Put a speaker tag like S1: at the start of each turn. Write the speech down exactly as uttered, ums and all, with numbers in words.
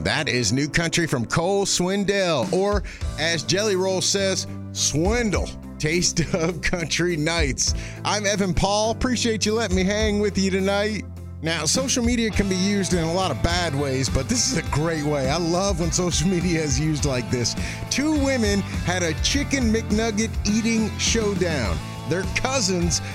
S1: That is new country from Cole Swindell, or as Jelly Roll says, Swindle. Taste of Country Nights. I'm Evan Paul. Appreciate you letting me hang with you tonight. Now, social media can be used in a lot of bad ways, but this is a great way. I love when social media is used like this. Two women had a chicken McNugget eating showdown. Their cousins